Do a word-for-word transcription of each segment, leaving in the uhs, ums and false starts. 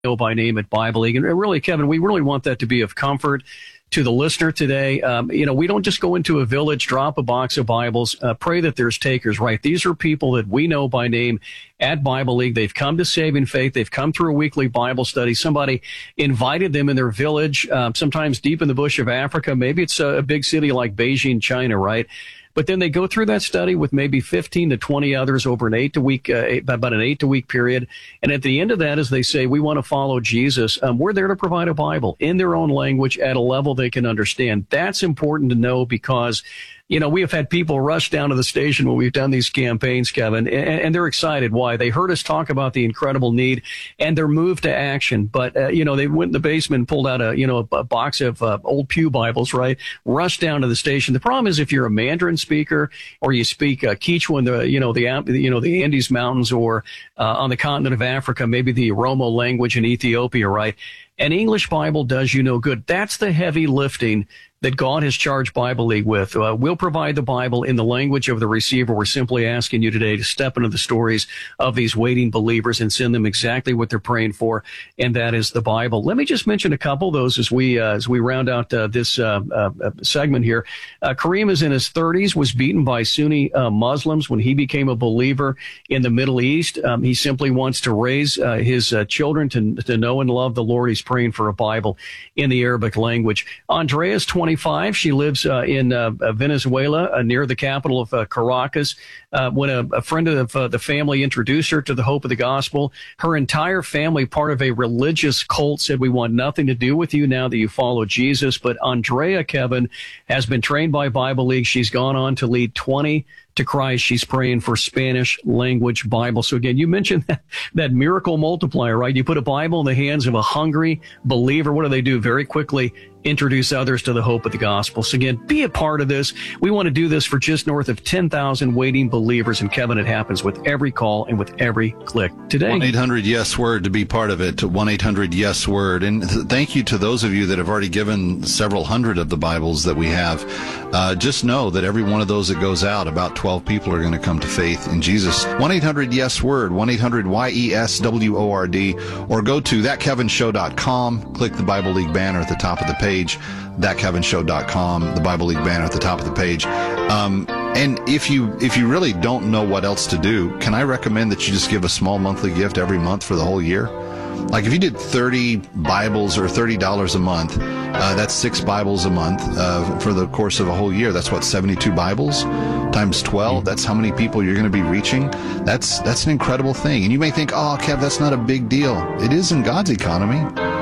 know by name at Bible League. And really, Kevin, we really want that to be of comfort to the listener today. Um, you know, we don't just go into a village, drop a box of Bibles, uh, pray that there's takers, right? These are people that we know by name at Bible League. They've come to saving faith. They've come through a weekly Bible study. Somebody invited them in their village, uh, sometimes deep in the bush of Africa. Maybe it's a, a big city like Beijing, China, right? But then they go through that study with maybe fifteen to twenty others over an eight to week, uh, eight, about an eight to week period. And at the end of that, as they say, we want to follow Jesus. Um, we're there to provide a Bible in their own language at a level they can understand. That's important to know because, you know, we have had people rush down to the station when we've done these campaigns, Kevin, and, and they're excited. Why? They heard us talk about the incredible need and they're moved to action. But, uh, you know, they went in the basement and pulled out a, you know, a, a box of uh, old pew Bibles, right? Rushed down to the station. The problem is if you're a Mandarin speaker or you speak uh, Quechua in the, you know, the, you know, the Andes Mountains or uh, on the continent of Africa, maybe the Oromo language in Ethiopia, right? An English Bible does you no good. That's the heavy lifting that God has charged Bible League with. Uh, we'll provide the Bible in the language of the receiver. We're simply asking you today to step into the stories of these waiting believers and send them exactly what they're praying for, and that is the Bible. Let me just mention a couple of those as we uh, as we round out uh, this uh, uh, segment here. Uh, Kareem is in his thirties, was beaten by Sunni uh, Muslims when he became a believer in the Middle East. Um, he simply wants to raise uh, his uh, children to, to know and love the Lord. He's praying for a Bible in the Arabic language. Andrea is twenty-five. She lives uh, in uh, Venezuela, uh, near the capital of uh, Caracas. Uh, when a, a friend of uh, the family introduced her to the hope of the gospel, her entire family, part of a religious cult, said, we want nothing to do with you now that you follow Jesus. But Andrea, Kevin, has been trained by Bible League. She's gone on to lead twenty to Christ. She's praying for Spanish language Bible. So again, you mentioned that, that miracle multiplier, right? You put a Bible in the hands of a hungry believer. What do they do? Very quickly introduce others to the hope of the gospel. So again, be a part of this. We want to do this for just north of ten thousand waiting believers. And Kevin, it happens with every call and with every click today. one eight hundred yes word to be part of it. one eight hundred yes word. And th- thank you to those of you that have already given several hundred of the Bibles that we have. Uh, just know that every one of those that goes out, about twelve people are going to come to faith in Jesus. one eight hundred yes word, one eight hundred Y E S W O R D, or go to that kevin show dot com, click the Bible League banner at the top of the page, that kevin show dot com, the Bible League banner at the top of the page. Um, and if you if you really don't know what else to do, can I recommend that you just give a small monthly gift every month for the whole year? Like if you did thirty Bibles or thirty dollars a month, uh, that's six Bibles a month uh, for the course of a whole year. That's what, seventy-two Bibles times twelve. That's how many people you're going to be reaching. That's that's an incredible thing. And you may think, oh, Kev, that's not a big deal. It is in God's economy.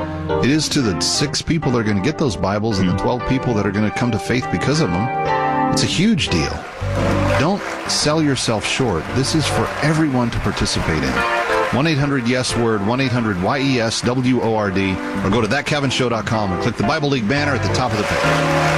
It is to the six people that are going to get those Bibles and the twelve people that are going to come to faith because of them. It's a huge deal. Don't sell yourself short. This is for everyone to participate in. one eight hundred yes word, one eight hundred Y E S W O R D, or go to that kevin show dot com and click the Bible League banner at the top of the page.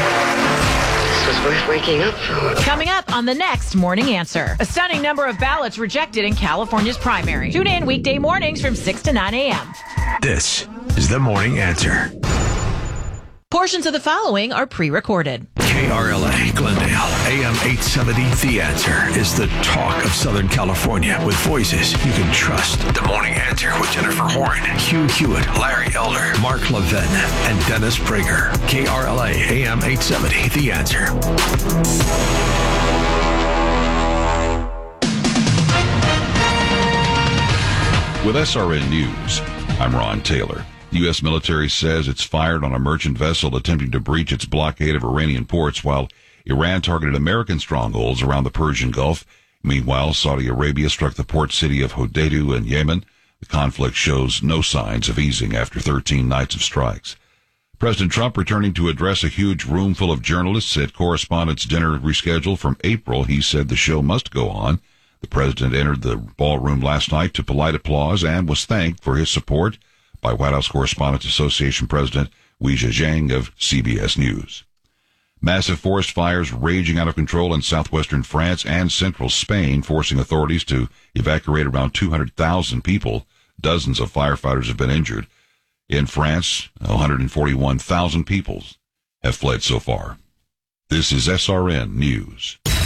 This was worth waking up for. Coming up on the next Morning Answer, a stunning number of ballots rejected in California's primary. Tune in weekday mornings from six to nine a.m. This is the Morning Answer. Portions of the following are pre-recorded. K R L A, Glendale, A M eight seventy. The Answer is the talk of Southern California with voices you can trust. The Morning Answer with Jennifer Horn, Hugh Hewitt, Larry Elder, Mark Levin, and Dennis Prager. K R L A, A M eight seventy. The Answer. With S R N News, I'm Ron Taylor. The U S military says it's fired on a merchant vessel attempting to breach its blockade of Iranian ports, while Iran targeted American strongholds around the Persian Gulf. Meanwhile, Saudi Arabia struck the port city of Hodeidah in Yemen. The conflict shows no signs of easing after thirteen nights of strikes. President Trump returning to address a huge room full of journalists at Correspondents' Dinner rescheduled from April. He said the show must go on. The president entered the ballroom last night to polite applause and was thanked for his support by White House Correspondents Association President Weijia Zhang of C B S News. Massive forest fires raging out of control in southwestern France and central Spain, forcing authorities to evacuate around two hundred thousand people. Dozens of firefighters have been injured. In France, one hundred forty-one thousand people have fled so far. This is S R N News.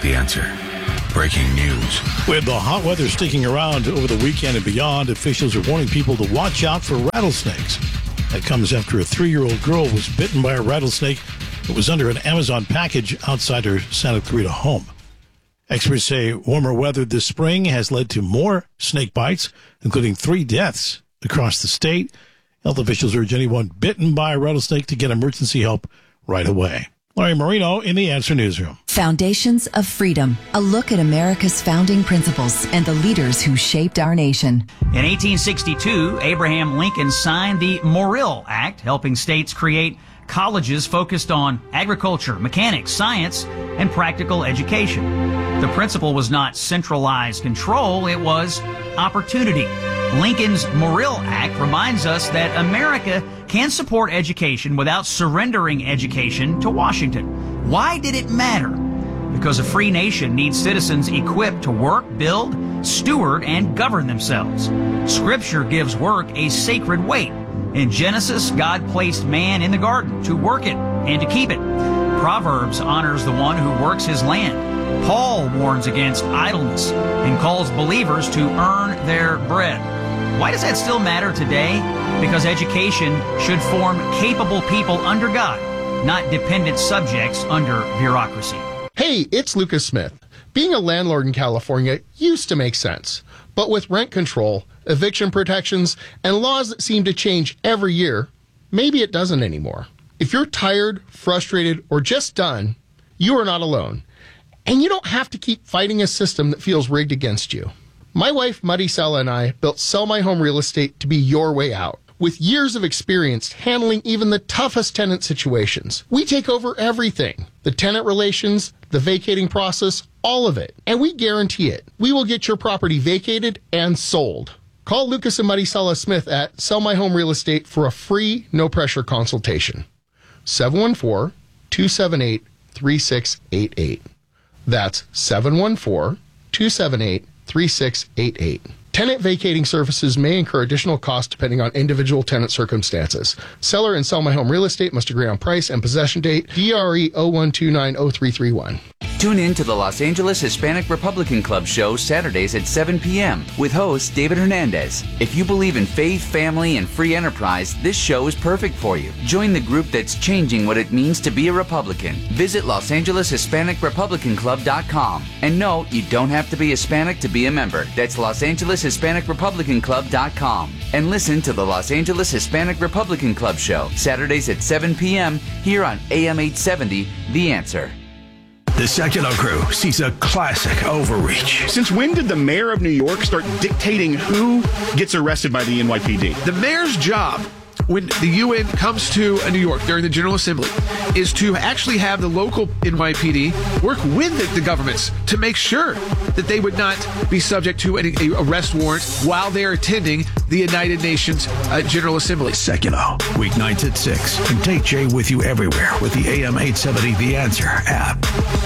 The Answer. Breaking news. With the hot weather sticking around over the weekend and beyond, officials are warning people to watch out for rattlesnakes. That comes after a three-year-old girl was bitten by a rattlesnake that was under an Amazon package outside her Santa Clarita home. Experts say warmer weather this spring has led to more snake bites, including three deaths across the state. Health officials urge anyone bitten by a rattlesnake to get emergency help right away. Larry Marino in the Answer Newsroom. Foundations of Freedom, a look at America's founding principles and the leaders who shaped our nation. In eighteen sixty-two, Abraham Lincoln signed the Morrill Act, helping states create colleges focused on agriculture, mechanics, science, and practical education. The principle was not centralized control, it was opportunity. Lincoln's Morrill Act reminds us that America can support education without surrendering education to Washington. Why did it matter? Because a free nation needs citizens equipped to work, build, steward, and govern themselves. Scripture gives work a sacred weight. In Genesis, God placed man in the garden to work it and to keep it. Proverbs honors the one who works his land. Paul warns against idleness and calls believers to earn their bread. Why does that still matter today? Because education should form capable people under God, not dependent subjects under bureaucracy. Hey, it's Lucas Smith. Being a landlord in California used to make sense. But with rent control, eviction protections, and laws that seem to change every year, maybe it doesn't anymore. If you're tired, frustrated, or just done, you are not alone. And you don't have to keep fighting a system that feels rigged against you. My wife, Maricela, and I built Sell My Home Real Estate to be your way out. With years of experience handling even the toughest tenant situations, we take over everything. The tenant relations, the vacating process, all of it. And we guarantee it. We will get your property vacated and sold. Call Lucas and Maricela Smith at Sell My Home Real Estate for a free, no-pressure consultation. seven one four, two seven eight, three six eight eight. That's seven one four, two seven eight, three six eight eight. Tenant vacating services may incur additional costs depending on individual tenant circumstances. Seller and Sell My Home Real Estate must agree on price and possession date. D R E zero one two nine zero three three one. Tune in to the Los Angeles Hispanic Republican Club show Saturdays at seven p.m. with host David Hernandez. If you believe in faith, family, and free enterprise, this show is perfect for you. Join the group that's changing what it means to be a Republican. Visit Los Angeles Hispanic Republican Club dot com. And no, you don't have to be Hispanic to be a member. That's Los Angeles Hispanic Republican Club dot com. And listen to the Los Angeles Hispanic Republican Club show Saturdays at seven p.m. here on A M eight seventy, The Answer. The Secular Crew sees a classic overreach. Since when did the mayor of New York start dictating who gets arrested by the N Y P D? The mayor's job, when the U N comes to New York during the General Assembly, is to actually have the local N Y P D work with the, the governments to make sure that they would not be subject to any arrest warrant while they're attending the United Nations uh, General Assembly. Secular, weeknights at six. And take Jay with you everywhere with the A M eight seventy The Answer app.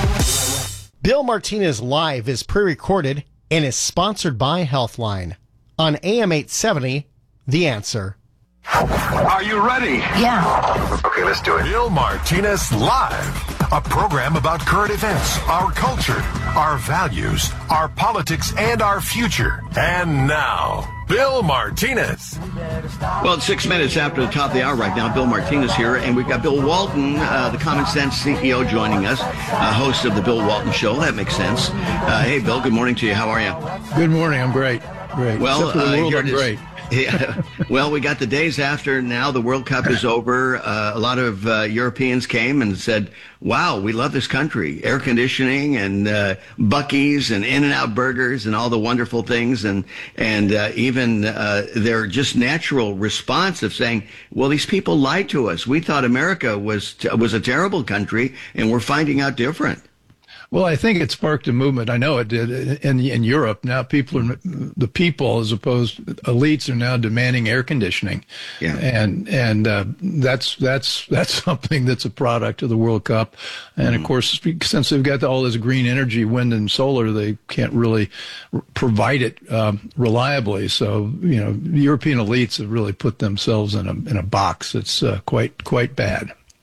Bill Martinez Live is pre-recorded and is sponsored by Healthline on A M eight seventy The Answer. Are you ready? Yeah. Okay, let's do it. Bill Martinez Live, a program about current events, our culture, our values, our politics, and our future. And now, Bill Martinez. Well, it's six minutes after the top of the hour right now. Bill Martinez here, and we've got Bill Walton, uh, the Common Sense C E O, joining us, uh, host of the Bill Walton Show. That makes sense. Uh, hey, Bill, good morning to you. How are you? Good morning. I'm great. Great. Well, Except for the uh, world, here I'm it is. great. Yeah. Well, we got the days after now the World Cup is over. Uh, a lot of uh, Europeans came and said, wow, we love this country. Air conditioning and uh, Buc-ee's and In-N-Out burgers and all the wonderful things. And and uh, even uh, their just natural response of saying, well, these people lied to us. We thought America was t- was a terrible country, and we're finding out different. Well, I think it sparked a movement. I know it did in in Europe. Now people are, the people as opposed elites are now demanding air conditioning. Yeah. And and uh, that's that's that's something that's a product of the World Cup. And mm-hmm. of course, since they've got all this green energy, wind and solar, they can't really provide it um, reliably. So, you know, European elites have really put themselves in a in a box that's uh, quite quite bad.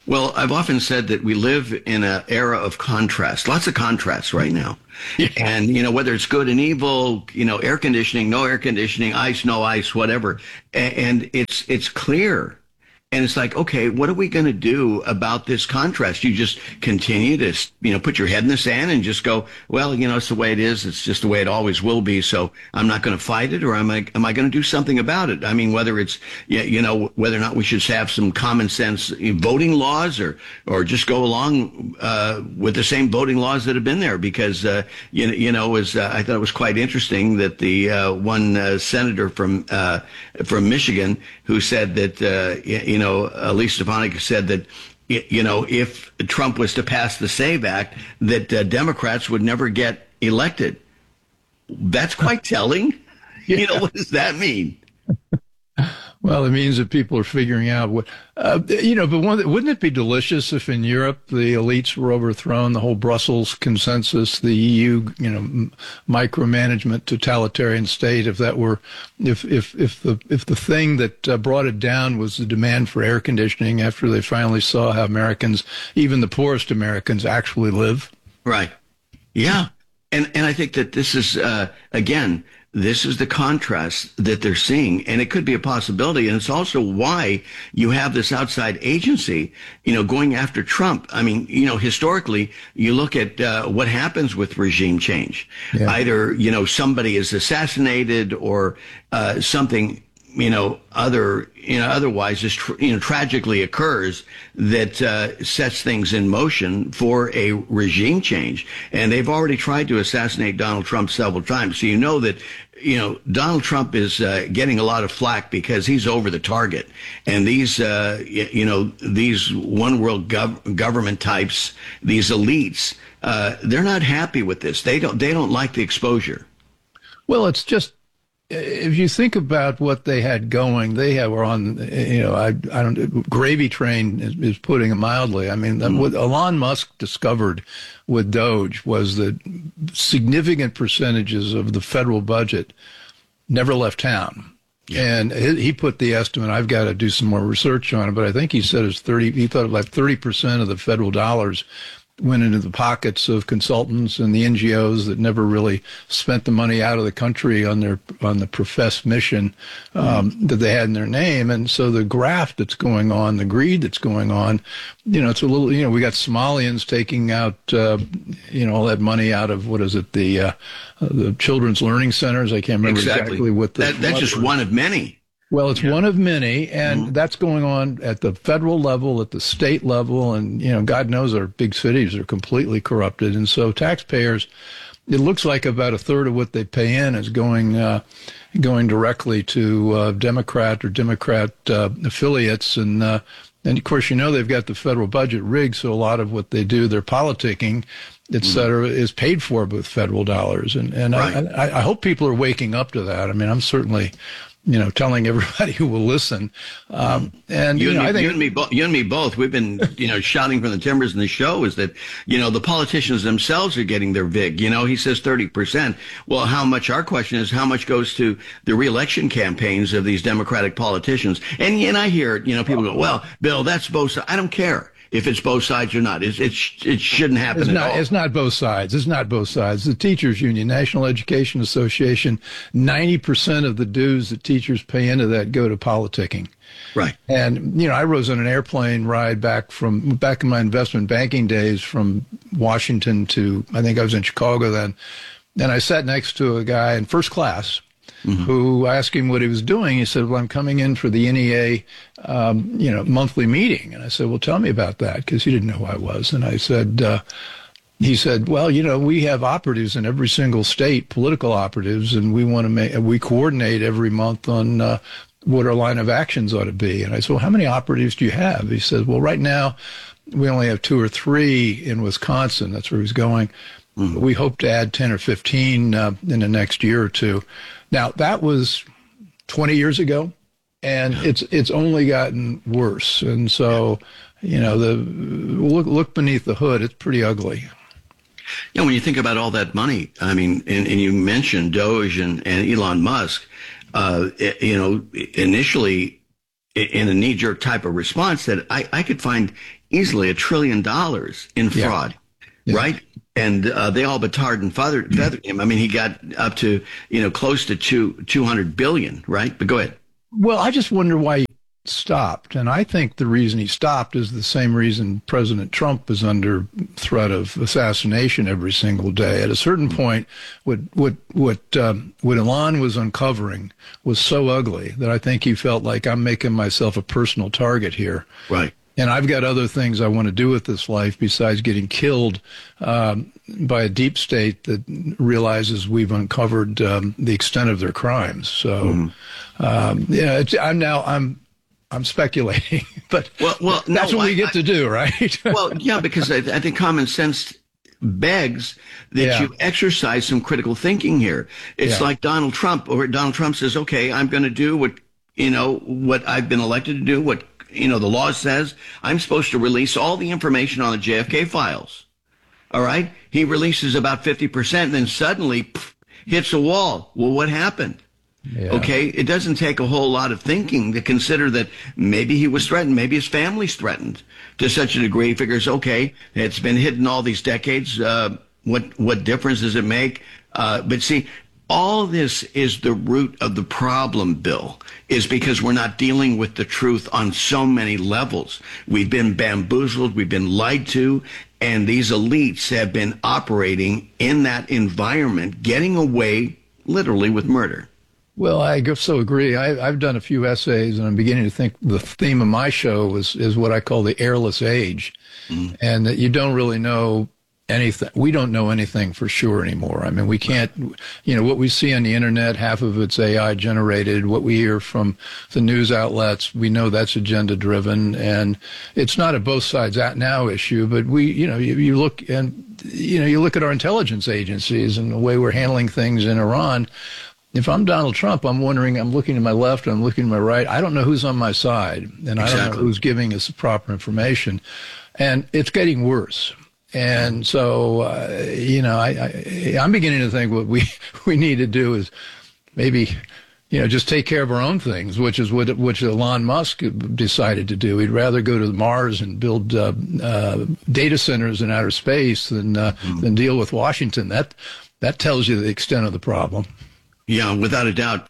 Well, I've often said that we live in an era of contrast, lots of contrast right now. Yeah. And, you know, whether it's good and evil, you know, air conditioning, no air conditioning, ice, no ice, whatever. And it's, it's clear. And it's like, okay, what are we going to do about this contrast? You just continue to, you know, put your head in the sand and just go, well, you know, it's the way it is. It's just the way it always will be. So I'm not going to fight it, or am I, am I going to do something about it? I mean, whether it's, you know, whether or not we should have some common sense voting laws, or, or just go along, uh, with the same voting laws that have been there. Because, uh, you know, you know, was, uh, I thought it was quite interesting that the, uh, one, uh, senator from, uh, from Michigan who said that, uh, you know, Elise Stefanik said that, you know, if Trump was to pass the SAVE Act, that uh, Democrats would never get elected. That's quite telling. Yeah. You know, what does that mean? Well, it means that people are figuring out what, uh, you know, but one, wouldn't it be delicious if in Europe the elites were overthrown, the whole Brussels consensus, the E U, you know, micromanagement, totalitarian state, if that were, if, if, if the, if the thing that uh, brought it down was the demand for air conditioning after they finally saw how Americans, even the poorest Americans, actually live. Right. Yeah. And, and I think that this is, uh, again, this is the contrast that they're seeing, and it could be a possibility. And it's also why you have this outside agency, you know, going after Trump. I mean, you know, historically, you look at uh, what happens with regime change. Yeah. Either, you know, somebody is assassinated, or uh, something, you know, other, you know, otherwise just, tr- you know, tragically occurs that uh, sets things in motion for a regime change. And they've already tried to assassinate Donald Trump several times. So you know that, you know, Donald Trump is uh, getting a lot of flack because he's over the target. And these, uh, you know, these one world gov- government types, these elites, uh, they're not happy with this. They don't, they don't like the exposure. Well, it's just, if you think about what they had going, they have, were on, you know, I, I don't, gravy train is, is putting it mildly. I mean, mm-hmm. what Elon Musk discovered with Doge was that significant percentages of the federal budget never left town. Yeah. And he put the estimate, I've got to do some more research on it, but I think he said it's thirty, he thought like thirty percent of the federal dollars went into the pockets of consultants and the N G Os that never really spent the money out of the country on their on the professed mission um, mm. that they had in their name. And so the graft that's going on, the greed that's going on, you know, it's a little, you know, we got Somalians taking out, uh, you know, all that money out of, what is it, the uh, the children's learning centers. I can't remember exactly, exactly what the, that, that's just one of many. Well, it's yeah. one of many, and mm-hmm. that's going on at the federal level, at the state level, and, you know, God knows our big cities are completely corrupted. And so taxpayers, it looks like about a third of what they pay in is going uh, going directly to uh, Democrat or Democrat uh, affiliates. And, uh, and, of course, you know, they've got the federal budget rigged, so a lot of what they do, their politicking, et cetera, mm-hmm. is paid for with federal dollars. And, and right. I, I hope people are waking up to that. I mean, I'm certainly... you know, telling everybody who will listen. Um, and, you, you know, and me, I think you and me, bo- you and me both, we've been, you know, shouting from the timbers in the show is that, you know, the politicians themselves are getting their vig. You know, he says thirty percent. Well, how much, our question is how much goes to the reelection campaigns of these Democratic politicians? And, and I hear, you know, people go, well, Bill, that's both sides. I don't care if it's both sides or not. It's, it's, it shouldn't happen it's at not, all. It's not both sides. It's not both sides. The Teachers Union, National Education Association, ninety percent of the dues that teachers pay into that go to politicking. Right. And, you know, I was on an airplane ride back from, back in my investment banking days from Washington to, I think I was in Chicago then, and I sat next to a guy in first class, mm-hmm. who I asked him what he was doing. He said, well, I'm coming in for the N E A, um, you know, monthly meeting. And I said, well, tell me about that, because he didn't know who I was. And I said, uh, he said, well, you know, we have operatives in every single state, political operatives, and we want to make, we coordinate every month on uh, what our line of actions ought to be. And I said, well, how many operatives do you have? He said, well, right now we only have two or three in Wisconsin. That's where he's going. Mm-hmm. We hope to add ten or fifteen uh, in the next year or two. Now, that was twenty years ago, and it's it's only gotten worse. And so, you know, the look look beneath the hood, it's pretty ugly. Yeah, when you think about all that money, I mean, and, and you mentioned Doge and, and Elon Musk, uh, you know, initially in a knee-jerk type of response that I, I could find easily a trillion dollars in fraud, yeah. Yeah. right? And uh, they all but tarred and feathered, feathered him. I mean, he got up to, you know, close to two, 200 billion, right? But go ahead. Well, I just wonder why he stopped. And I think the reason he stopped is the same reason President Trump is under threat of assassination every single day. At a certain point, what what what um, what Elon was uncovering was so ugly that I think he felt like, I'm making myself a personal target here. Right. And I've got other things I want to do with this life besides getting killed um, by a deep state that realizes we've uncovered um, the extent of their crimes. So, mm-hmm. um, yeah, it's, I'm now I'm I'm speculating, but well, well, that's no, what we I, get to do, right? Well, yeah, because I, I think common sense begs that Yeah. you exercise some critical thinking here. It's Yeah. like Donald Trump, or Donald Trump says, "Okay, I'm going to do what you know what I've been elected to do. What you know the law says. I'm supposed to release all the information on the J F K files." All right, he releases about fifty percent, and then suddenly pff, hits a wall. Well, what happened? Yeah. Okay, it doesn't take a whole lot of thinking to consider that maybe he was threatened, maybe his family's threatened to such a degree. He figures, okay, it's been hidden all these decades. Uh, what what difference does it make? Uh, but see, all this is the root of the problem, Bill, is because we're not dealing with the truth on so many levels. We've been bamboozled, we've been lied to, and these elites have been operating in that environment, getting away literally with murder. Well, I so agree. I, I've done a few essays, and I'm beginning to think the theme of my show is, is what I call the airless age, mm. and that you don't really know anything. We don't know anything for sure anymore. I mean, we can't, you know, what we see on the internet, half of it's A I generated. What we hear from the news outlets, we know that's agenda driven, and it's not a both sides out now issue, but we, you know, you, you look and, you know, you look at our intelligence agencies and the way we're handling things in Iran. If I'm Donald Trump, I'm wondering, I'm looking to my left, I'm looking to my right. I don't know who's on my side, and I don't know who's giving us the proper information. And it's getting worse. And so, uh, you know, I, I, I'm beginning to think what we, we need to do is maybe, you know, just take care of our own things, which is what which Elon Musk decided to do. He'd rather go to Mars and build uh, uh, data centers in outer space than uh, mm. than deal with Washington. That that tells you the extent of the problem. Yeah, without a doubt.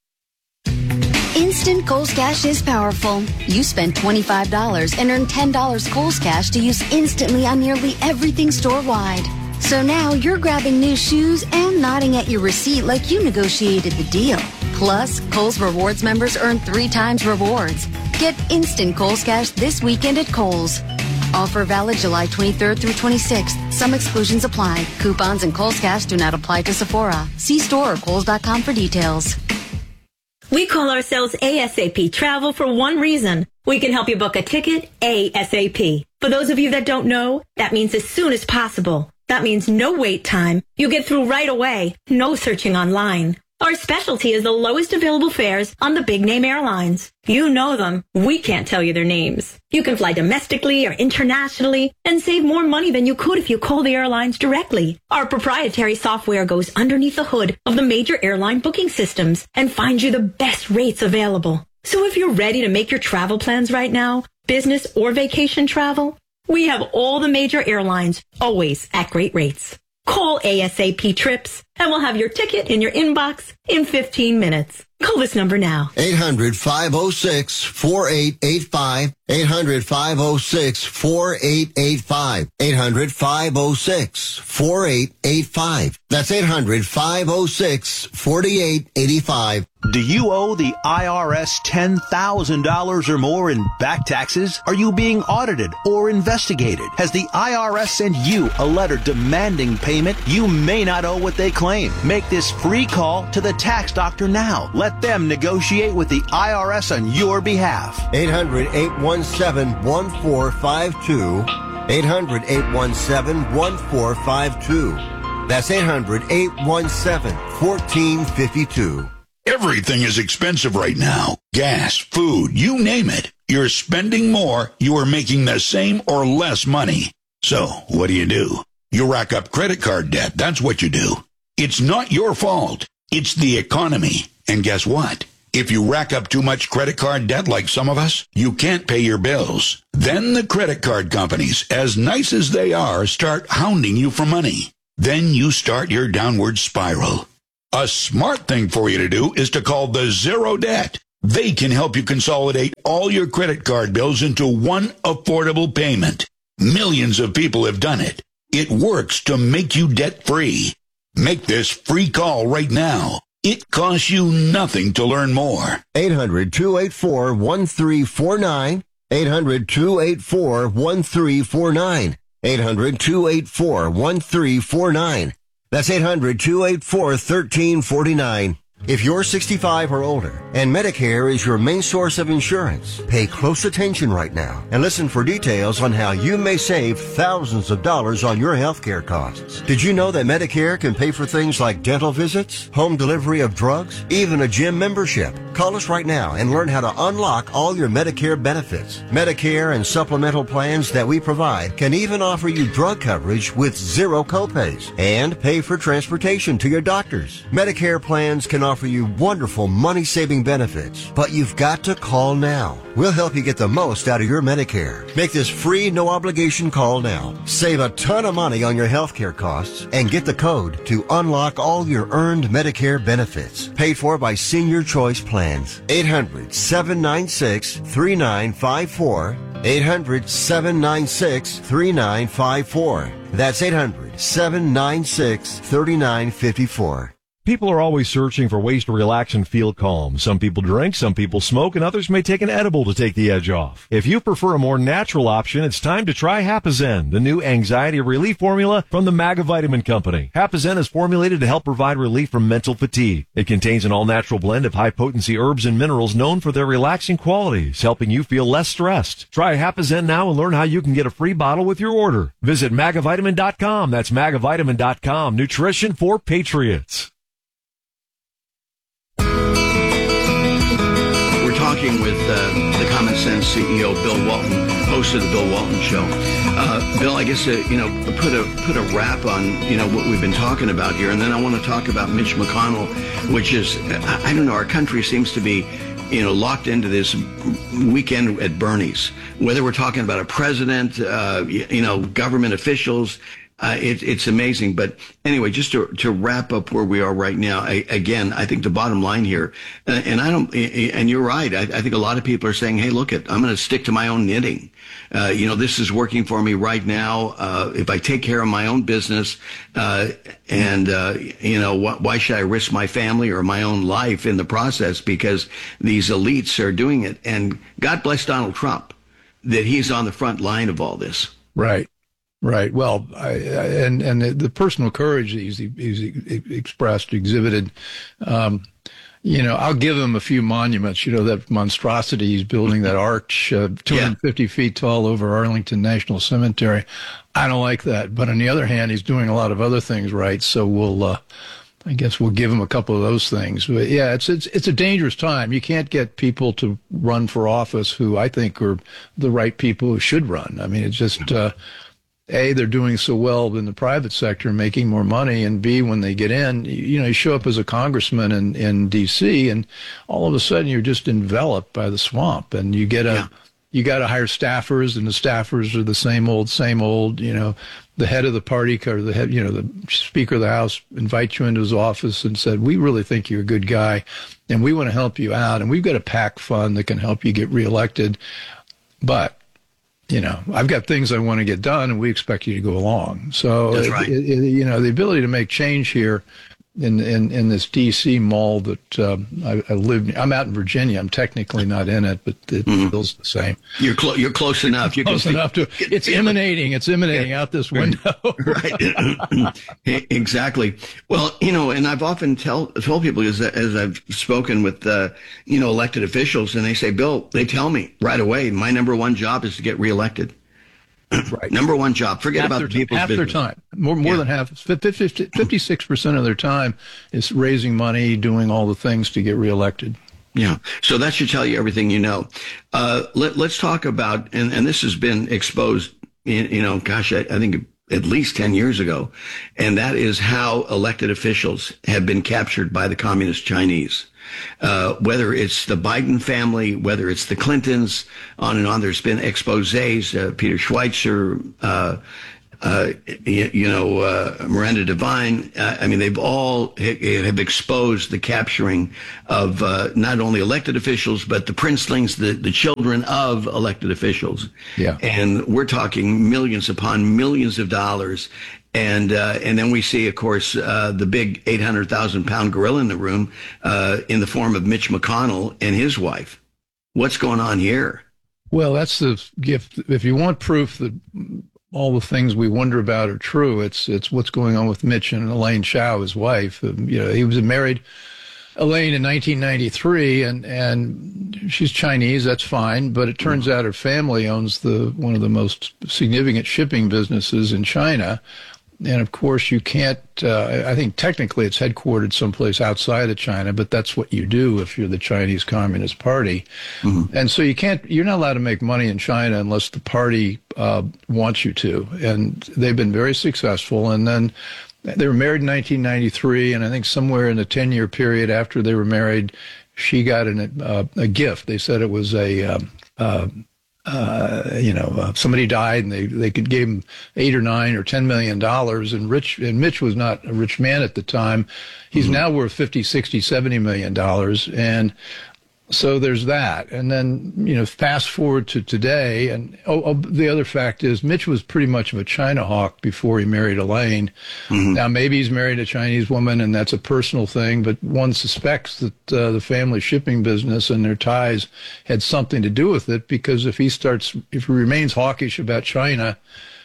Instant Kohl's Cash is powerful. You spend twenty-five dollars and earn ten dollars Kohl's Cash to use instantly on nearly everything store-wide. So now you're grabbing new shoes and nodding at your receipt like you negotiated the deal. Plus, Kohl's Rewards members earn three times rewards. Get instant Kohl's Cash this weekend at Kohl's. Offer valid July twenty-third through twenty-sixth. Some exclusions apply. Coupons and Kohl's Cash do not apply to Sephora. See store or Kohl's dot com for details. We call ourselves ASAP Travel for one reason. We can help you book a ticket ASAP. For those of you that don't know, that means as soon as possible. That means no wait time. You get through right away. No searching online. Our specialty is the lowest available fares on the big-name airlines. You know them. We can't tell you their names. You can fly domestically or internationally and save more money than you could if you call the airlines directly. Our proprietary software goes underneath the hood of the major airline booking systems and finds you the best rates available. So if you're ready to make your travel plans right now, business or vacation travel, we have all the major airlines, always at great rates. Call ASAP Trips, and we'll have your ticket in your inbox in fifteen minutes. Call this number now. eight hundred, five oh six, four eight eight five. eight hundred, five oh six, four eight eight five. eight hundred, five oh six, four eight eight five. That's eight hundred, five oh six, four eight eight five. Do you owe the I R S ten thousand dollars or more in back taxes? Are you being audited or investigated? Has the I R S sent you a letter demanding payment? You may not owe what they claim. Make this free call to the tax doctor now. Let them negotiate with the I R S on your behalf. eight hundred, eight one seven, one four five two. eight hundred, eight one seven, one four five two. That's eight hundred, eight one seven, one four five two. Everything is expensive right now. Gas, food, you name it. You're spending more, you are making the same or less money. So, what do you do? You rack up credit card debt. That's what you do. It's not your fault. It's the economy. And guess what? If you rack up too much credit card debt like some of us, you can't pay your bills. Then the credit card companies, as nice as they are, start hounding you for money. Then you start your downward spiral. A smart thing for you to do is to call the Zero Debt. They can help you consolidate all your credit card bills into one affordable payment. Millions of people have done it. It works to make you debt-free. Make this free call right now. It costs you nothing to learn more. eight hundred, two eight four, one three four nine. eight hundred, two eight four, one three four nine. eight hundred, two eight four, one three four nine. That's eight hundred, two eight four, one three four nine. If you're sixty-five or older and Medicare is your main source of insurance, pay close attention right now and listen for details on how you may save thousands of dollars on your healthcare costs. Did you know that Medicare can pay for things like dental visits, home delivery of drugs, even a gym membership? Call us right now and learn how to unlock all your Medicare benefits. Medicare and supplemental plans that we provide can even offer you drug coverage with zero copays and pay for transportation to your doctors. Medicare plans can offer you wonderful money-saving benefits, but you've got to call now. We'll help you get the most out of your Medicare. Make this free, no-obligation call now. Save a ton of money on your healthcare costs and get the code to unlock all your earned Medicare benefits. Paid for by Senior Choice Plans. eight hundred, seven nine six, three nine five four. eight hundred, seven nine six, three nine five four. That's eight hundred, seven nine six, three nine five four. People are always searching for ways to relax and feel calm. Some people drink, some people smoke, and others may take an edible to take the edge off. If you prefer a more natural option, it's time to try Hapazen, the new anxiety relief formula from the Magavitamin Company. Hapazen is formulated to help provide relief from mental fatigue. It contains an all-natural blend of high-potency herbs and minerals known for their relaxing qualities, helping you feel less stressed. Try Hapazen now and learn how you can get a free bottle with your order. Visit magavitamin dot com. That's magavitamin dot com. Nutrition for patriots. Talking with uh, the Common Sense C E O, Bill Walton, host of the Bill Walton Show. Uh, Bill, I guess, uh, you know, put a put a wrap on, you know, what we've been talking about here. And then I want to talk about Mitch McConnell, which is, I, I don't know, our country seems to be, you know, locked into this weekend at Bernie's. Whether we're talking about a president, uh, you, you know, government officials, Uh, it, it's amazing. But anyway, just to, to wrap up where we are right now, I, again, I think the bottom line here, uh, and I don't, and you're right. I, I think a lot of people are saying, hey, look, it, I'm going to stick to my own knitting. Uh, you know, this is working for me right now. Uh, if I take care of my own business, uh, and, uh, you know, wh- why should I risk my family or my own life in the process? Because these elites are doing it. And God bless Donald Trump that he's on the front line of all this. Right. Right. Well, I, I, and and the personal courage he's, he's expressed, exhibited, um, you know, I'll give him a few monuments. You know, that monstrosity he's building, that arch, uh, two hundred fifty yeah. feet tall over Arlington National Cemetery. I don't like that. But on the other hand, he's doing a lot of other things right. So we'll, uh, I guess we'll give him a couple of those things. But yeah, it's it's it's a dangerous time. You can't get people to run for office who I think are the right people who should run. I mean, it's just. Uh, A, they're doing so well in the private sector, making more money, and B, when they get in, you know, you show up as a congressman in, in D C, and all of a sudden you're just enveloped by the swamp, and you get a, yeah. you got to hire staffers, and the staffers are the same old, same old, you know, the head of the party, or the head, you know, the Speaker of the House invites you into his office and said, we really think you're a good guy, and we want to help you out, and we've got a PAC fund that can help you get reelected, but you know, I've got things I want to get done, and we expect you to go along. So, That's right. it, it, you know, the ability to make change here in in, in this D C mall that um, I, I live near. I'm out in Virginia. I'm technically not in it, but it mm-hmm. feels the same. You're close. You're close enough. You close can enough to. It's emanating. It's emanating out this window. Right. Exactly. Well, you know, and I've often tell told people as as I've spoken with uh, you know elected officials, and they say, Bill, they tell me right away, my number one job is to get reelected. Right. Number one job. Forget half about their, the people's half business. their time. More more yeah. than half. fifty-six percent of their time is raising money, doing all the things to get reelected. Yeah. So that should tell you everything you know. Uh, let, let's talk about, and, and this has been exposed, you know, gosh, I, I think at least ten years ago, and that is how elected officials have been captured by the communist Chinese. uh, whether it's the Biden family, whether it's the Clintons, on and on. There's been exposés, uh, Peter Schweitzer, uh, uh, you, you know, uh, Miranda Devine. Uh, I mean, they've all ha- have exposed the capturing of uh, not only elected officials, but the princelings, the, the children of elected officials. Yeah. And we're talking millions upon millions of dollars. And uh, and then we see, of course, uh, the big eight hundred thousand pound gorilla in the room uh, in the form of Mitch McConnell and his wife. What's going on here? Well, that's the gift. If you want proof that all the things we wonder about are true, it's it's what's going on with Mitch and Elaine Chao, his wife. You know, he was married Elaine in nineteen ninety-three, and and she's Chinese. That's fine, but it turns out her family owns the one of the most significant shipping businesses in China. And of course, you can't, uh, I think technically it's headquartered someplace outside of China, but that's what you do if you're the Chinese Communist Party. Mm-hmm. And so you can't, you're not allowed to make money in China unless the party uh, wants you to. And they've been very successful. And then they were married in nineteen ninety-three, and I think somewhere in the ten-year period after they were married, she got an, uh, a gift. They said it was a... Um, uh, Uh, you know, uh, somebody died and they, they could give him eight or nine or ten million dollars. And Rich, and Mitch was not a rich man at the time. He's mm-hmm. now worth fifty, sixty, seventy million dollars. And so there's that. And then, you know, fast forward to today. And oh, oh, the other fact is Mitch was pretty much of a China hawk before he married Elaine. Mm-hmm. Now, maybe he's married a Chinese woman and that's a personal thing, but one suspects that uh, the family shipping business and their ties had something to do with it, because if he starts, if he remains hawkish about China,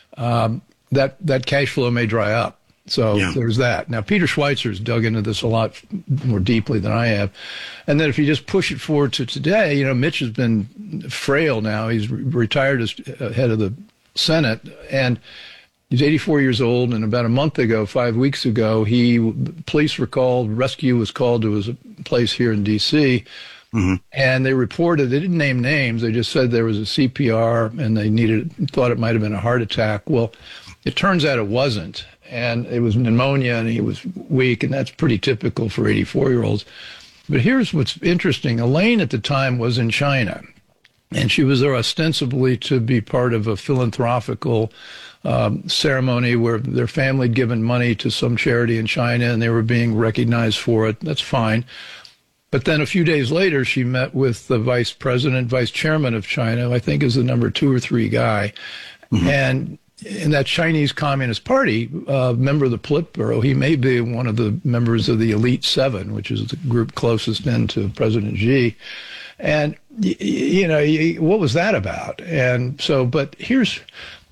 um, that, that cash flow may dry up. So yeah. There's that. Now, Peter Schweitzer's dug into this a lot more deeply than I have. And then if you just push it forward to today, you know, Mitch has been frail now. He's re- retired as head of the Senate, and he's eighty-four years old. And about a month ago, five weeks ago, he police were called, rescue was called to his place here in D C, mm-hmm. and they reported, they didn't name names, they just said there was a C P R and they needed, thought it might have been a heart attack. Well, it turns out it wasn't. And it was pneumonia, and he was weak, and that's pretty typical for eighty-four-year-olds. But here's what's interesting. Elaine at the time was in China, and she was there ostensibly to be part of a philanthropical um, ceremony where their family had given money to some charity in China, and they were being recognized for it. That's fine. But then a few days later, she met with the vice president, vice chairman of China, I think is the number two or three guy, mm-hmm. and in that Chinese Communist Party, uh, member of the Politburo, he may be one of the members of the Elite Seven, which is the group closest in to President Xi. And, y- you know, y- what was that about? And so, but here's,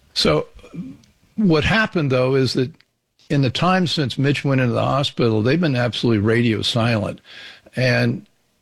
so what happened, though, is that in the time since Mitch went into the hospital, they've been absolutely radio silent. And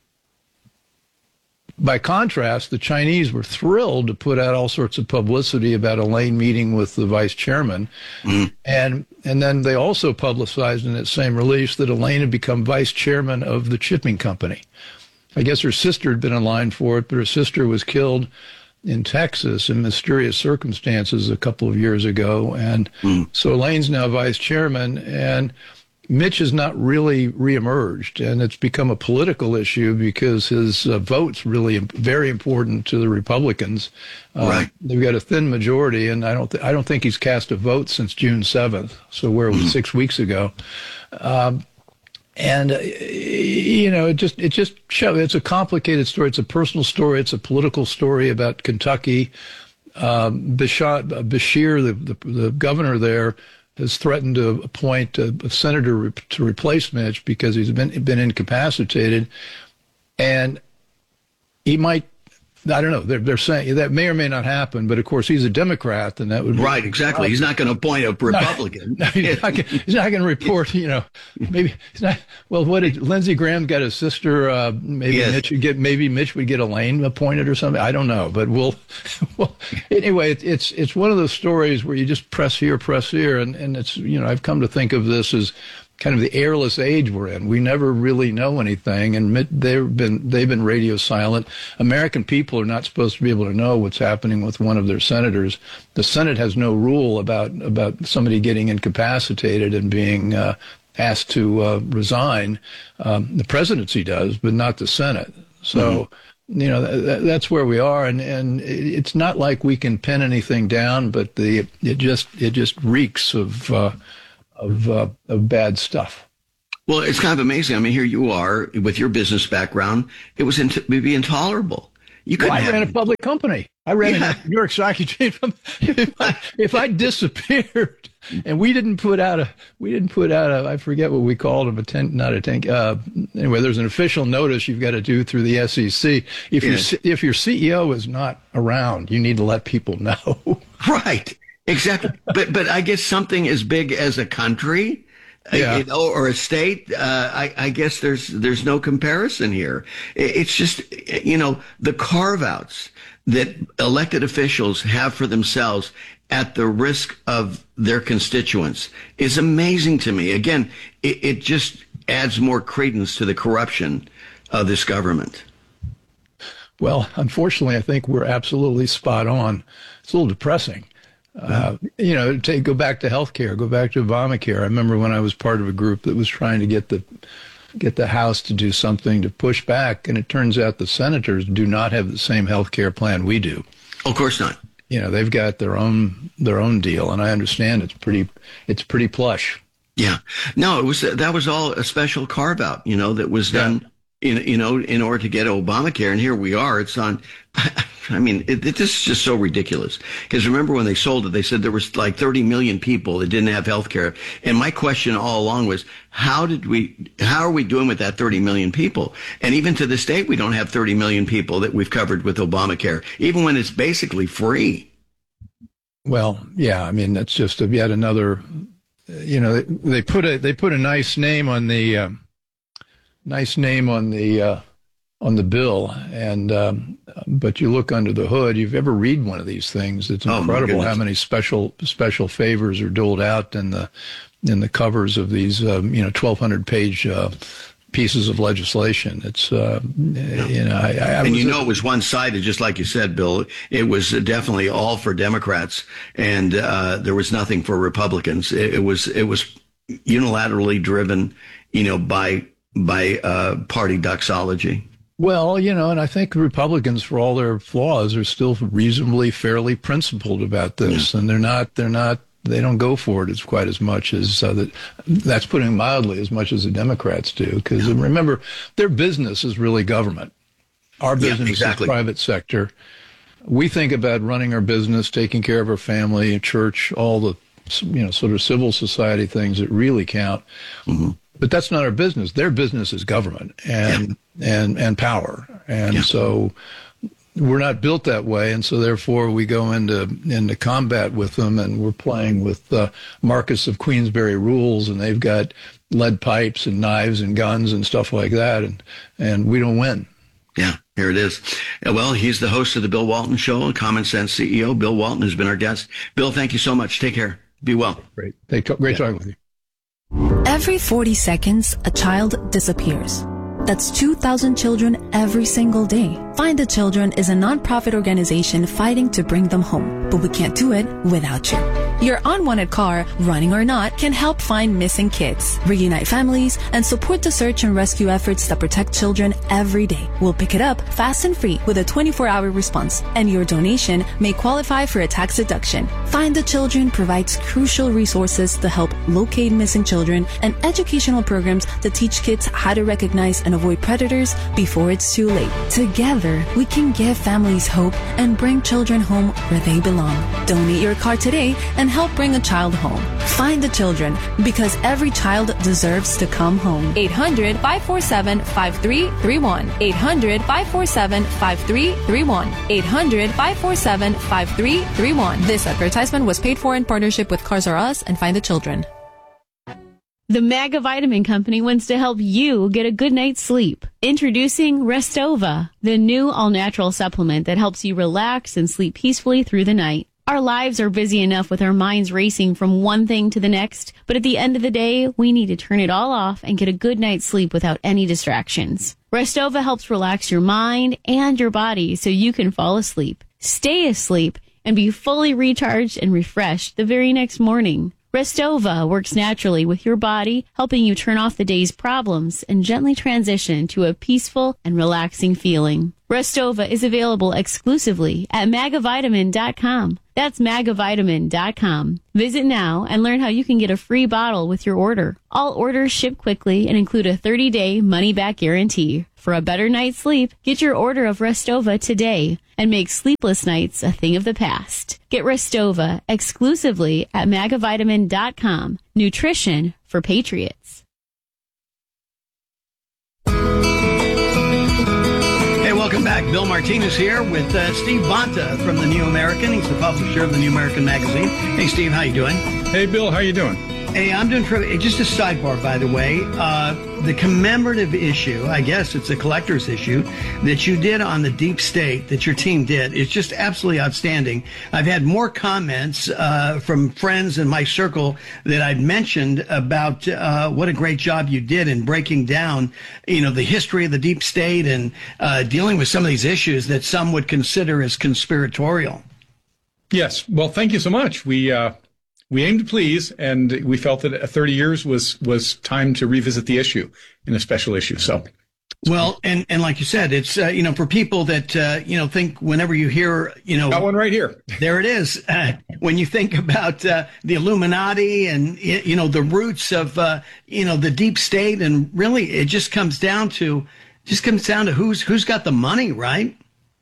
by contrast, the Chinese were thrilled to put out all sorts of publicity about Elaine meeting with the vice chairman. Mm. And and then they also publicized in that same release that Elaine had become vice chairman of the shipping company. I guess her sister had been in line for it, but her sister was killed in Texas in mysterious circumstances a couple of years ago. And mm. so Elaine's now vice chairman, and Mitch has not really reemerged, and it's become a political issue because his uh, vote's really very important to the Republicans. Uh, right. They've got a thin majority, and I don't th- I don't think he's cast a vote since June seventh, so where it was mm-hmm. six weeks ago. Um, and uh, you know, it just it just shows it's a complicated story. It's a personal story. It's a political story about Kentucky. Um, Bashir, Bashir the, the the governor there, has threatened to appoint a, a senator re- to replace Mitch because he's been been incapacitated, and he might. I don't know. They're they're saying that may or may not happen, but of course he's a Democrat, and that would be right. Exactly. He's not going to appoint a Republican. No, no, he's not going to report. You know, maybe he's not. Well, what did Lindsey Graham got a sister? Uh, maybe yes. Mitch would get. Maybe Mitch would get Elaine appointed or something. I don't know, but we'll. well, anyway, it, it's it's one of those stories where you just press here, press here, and and it's you know I've come to think of this as kind of the airless age we're in. We never really know anything, and they've been they've been radio silent. American people are not supposed to be able to know what's happening with one of their senators. The Senate has no rule about about somebody getting incapacitated and being uh, asked to uh, resign. Um, the presidency does, but not the Senate. So, mm-hmm. you know, th- that's where we are. And, and it's not like we can pin anything down, but the it just it just reeks of uh, of uh, of bad stuff. Well, it's kind of amazing. I mean, here you are with your business background. It was int- it'd be intolerable. You couldn't well, I have- ran a public company. I ran Yeah. a New York Stock Exchange. If I, if I disappeared and we didn't put out a, we didn't put out a, I forget what we called them, a ten, not a ten. Uh, anyway, there's an official notice you've got to do through the S E C. If Yeah. your C- if your C E O is not around, you need to let people know. Right. Exactly. but but I guess something as big as a country. Yeah. You know, or a state, uh, I, I guess there's there's no comparison here. It- It's just, you know, the carve-outs that elected officials have for themselves at the risk of their constituents is amazing to me. Again, it, it just adds more credence to the corruption of this government. Well, unfortunately, I think we're absolutely spot on. It's a little depressing. Uh, you know, take, go back to healthcare, go back to Obamacare. I remember when I was part of a group that was trying to get the get the House to do something to push back, and it turns out the senators do not have the same healthcare plan we do. Of course not. You know, they've got their own their own deal, and I understand it's pretty it's pretty plush. Yeah. No, it was that was all a special carve out, you know, that was done in you know in order to get Obamacare, and here we are. It's on. I mean, it, it, this is just so ridiculous. Because remember when they sold it, they said there was like thirty million people that didn't have health care. And my question all along was, how did we, how are we doing with that thirty million people? And even to this day, we don't have thirty million people that we've covered with Obamacare, even when it's basically free. Well, yeah, I mean, that's just a, yet another, you know, they, they put a, they put a nice name on the, um, nice name on the, uh, on the bill, and um, but you look under the hood. You've ever read one of these things? It's Oh, my incredible how goodness. many special special favors are doled out in the in the covers of these um, you know twelve hundred page uh, pieces of legislation. It's uh, you know I, I and was you know it was one-sided, just like you said, Bill. It was definitely all for Democrats, and uh, there was nothing for Republicans. It, it was it was unilaterally driven, you know, by by uh, party doxology. Well, you know, and I think Republicans, for all their flaws, are still reasonably, fairly principled about this, and they're not, they're not, they don't go for it as quite as much as uh, that. That's putting it mildly, as much as the Democrats do, because remember, their business is really government. Our Yeah, business exactly. is private sector. We think about running our business, taking care of our family, church, all the you know sort of civil society things that really count. Mm-hmm. But that's not our business. Their business is government and yeah. and and power, and yeah. so we're not built that way. And so therefore, we go into into combat with them, and we're playing with uh, Marcus of Queensberry rules, and they've got lead pipes and knives and guns and stuff like that, and and we don't win. Yeah, here it is. Uh, Well, he's the host of the Bill Walton Show and Common Sense C E O. Bill Walton has been our guest. Bill, thank you so much. Take care. Be well. Great. Great yeah. talking with you. Every forty seconds, a child disappears. That's two thousand children every single day. Find the Children is a nonprofit organization fighting to bring them home, but we can't do it without you. Your unwanted car, running or not, can help find missing kids, reunite families, and support the search and rescue efforts that protect children every day. We'll pick it up fast and free with a twenty-four hour response, and your donation may qualify for a tax deduction. Find the Children provides crucial resources to help locate missing children and educational programs that teach kids how to recognize and avoid predators before it's too late. Together, we can give families hope and bring children home where they belong. Donate your car today and help bring a child home. Find the Children, because every child deserves to come home. eight hundred, five four seven, five three three one. eight hundred, five four seven, five three three one. eight hundred, five four seven, five three three one. This advertisement was paid for in partnership with Cars R Us and Find the Children. The Mega Vitamin Company wants to help you get a good night's sleep. Introducing Restova, the new all-natural supplement that helps you relax and sleep peacefully through the night. Our lives are busy enough with our minds racing from one thing to the next, but at the end of the day, we need to turn it all off and get a good night's sleep without any distractions. Restova helps relax your mind and your body so you can fall asleep, stay asleep, and be fully recharged and refreshed the very next morning. Restova works naturally with your body, helping you turn off the day's problems and gently transition to a peaceful and relaxing feeling. Restova is available exclusively at magavitamin dot com. That's magavitamin dot com. Visit now and learn how you can get a free bottle with your order. All orders ship quickly and include a thirty-day money-back guarantee. For a better night's sleep, get your order of Restova today and make sleepless nights a thing of the past. Get Restova exclusively at magavitamin dot com. Nutrition for patriots. Hey, welcome back. Bill Martinez here with uh, Steve Bonta from the New American. He's the publisher of the New American magazine. Hey, Steve, how you doing? Hey, Bill, how you doing? Hey, I'm doing terrific. Just a sidebar, by the way. Uh, the commemorative issue, I guess it's a collector's issue, that you did on the deep state, that your team did, is just absolutely outstanding. I've had more comments uh, from friends in my circle that I'd mentioned about uh, what a great job you did in breaking down, you know, the history of the deep state and uh, dealing with some of these issues that some would consider as conspiratorial. Yes. Well, thank you so much. We, uh, We aimed to please, and we felt that thirty years was was time to revisit the issue in a special issue. So, well, and and like you said, it's uh, you know, for people that uh, you know think whenever you hear you know got one right here, there it is. Uh, when you think about uh, the Illuminati and you know the roots of uh, you know the deep state, and really it just comes down to just comes down to who's who's got the money, right?